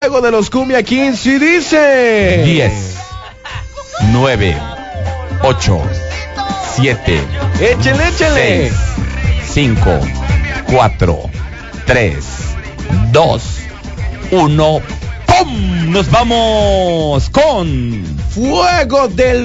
juego de los Cumbia Kings y dice 10, 9, 8, 7. Échale. 5, 4, 3, 2, 1. ¡Pum! Nos vamos con Fuego del